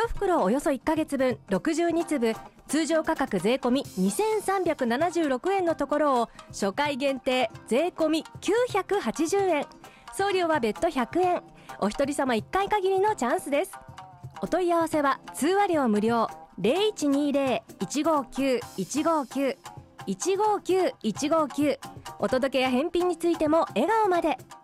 袋およそ1ヶ月分62粒、通常価格税込み2376円のところを初回限定税込み980円、送料は別途100円。お一人様1回限りのチャンスです。お問い合わせは通話料無料 0120-159-159 159-159。お届けや返品についても笑顔まで。